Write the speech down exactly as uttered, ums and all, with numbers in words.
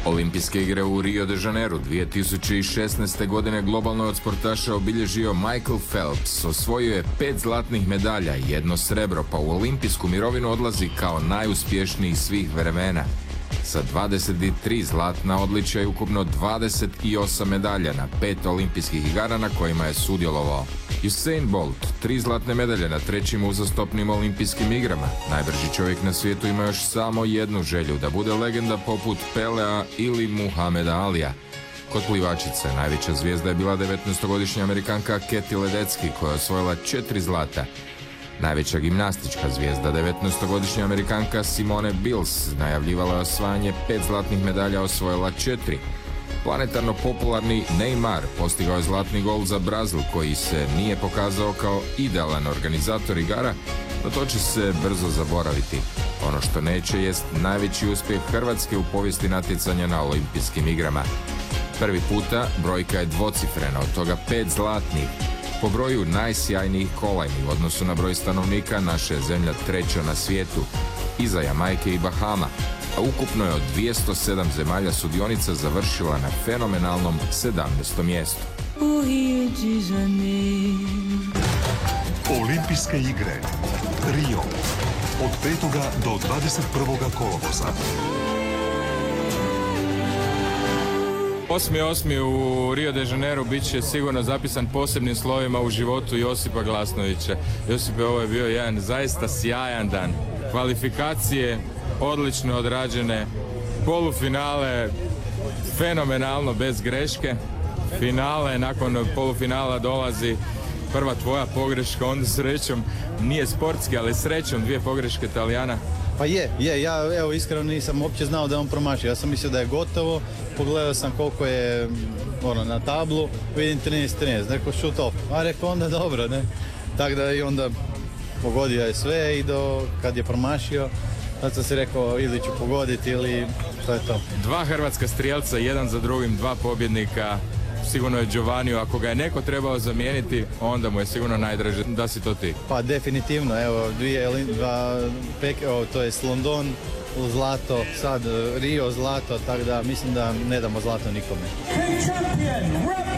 Olimpijske igre u Rio de Janeiro dvije tisuće šesnaeste. godine globalno od sportaša obilježio Michael Phelps. Osvojio je pet zlatnih medalja i jedno srebro, pa u olimpijsku mirovinu odlazi kao najuspješniji svih vremena. Sa dvadeset tri zlatna odličja i ukupno dvadeset osam medalja na pet olimpijskih igara na kojima je sudjelovao. Usain Bolt, tri zlatne medalje na trećim uzastopnim olimpijskim igrama. Najbrži čovjek na svijetu ima još samo jednu želju, da bude legenda poput Pelea ili Muhameda Alija. Kod plivačice najveća zvijezda je bila devetnaestogodišnja Amerikanka Katie Ledecky koja je osvojila četiri zlata. Najveća gimnastička zvijezda, devetnaestogodišnja Amerikanka Simone Biles, najavljivala je osvajanje pet zlatnih medalja, osvojila četiri. Planetarno popularni Neymar postigao je zlatni gol za Brazil, koji se nije pokazao kao idealan organizator igara, no to će se brzo zaboraviti. Ono što neće jest najveći uspjeh Hrvatske u povijesti natjecanja na olimpijskim igrama. Prvi puta brojka je dvocifrena, od toga pet zlatnih. Po broju najsjajnijih kolajni u odnosu na broj stanovnika naša je zemlja treća na svijetu, iza Jamajke i Bahama, a ukupno je od dvjesto sedam zemalja sudionica završila na fenomenalnom sedamnaestom mjestu. Olimpijske igre Rio od petoga do dvadeset prvoga kolovoza. osmi osmi u Rio de Janeiro bit će sigurno zapisan posebnim slovima u životu Josipa Glasnovića. Josipe, ovo je bio jedan zaista sjajan dan. Kvalifikacije odlično odrađene, polufinale fenomenalno bez greške, finale, nakon polufinala dolazi prva tvoja pogreška, onda srećom, nije sportski, ali srećom dvije pogreške Talijana. Pa je, je, ja evo iskreno nisam uopće znao da je on promašio, ja sam mislio da je gotovo, pogledao sam koliko je ono, na tablu, vidim trinaest trinaest, neko shoot off, a rekao onda dobro, ne, tako da i onda pogodio je sve i do kad je promašio, tad sam si rekao ili ću pogoditi ili što je to. Dva hrvatska strijelca, jedan za drugim, dva pobjednika, sigurno je Giovanni, ako ga je neko trebao zamijeniti, onda mu je sigurno najdraže da si to ti. Pa definitivno, evo, dvije, dva, pek, evo, to je London, zlato, sad Rio zlato, tako da mislim da ne damo zlato nikome.